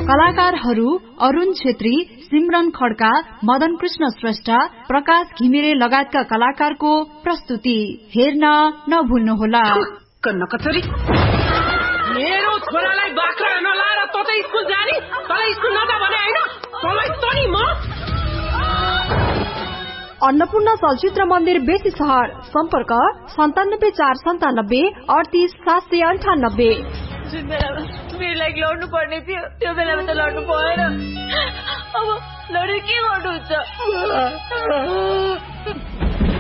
कलाकारहरू अरुण छेत्री, सिमरन खड्का, मदन कृष्ण श्रेष्ठ, प्रकाश घिमिरे लगायतका कलाकारको प्रस्तुति हेर्न नभुल्नुहोला। मेरो छोरालाई बाख्रा नलाएर त स्कुल जाने, तँलाई स्कुल नजा भने हैन, तँलाई त नि म। अन्नपूर्ण चलचित्र मन्दिर बेसी सहर, सम्पर्क 97 497 38 798। जुन बेलामा मेरो लागि लड्नु पर्ने थियो त्यो बेलामा त लड्नु भएन, अब लडेर के गर्नुहुन्छ?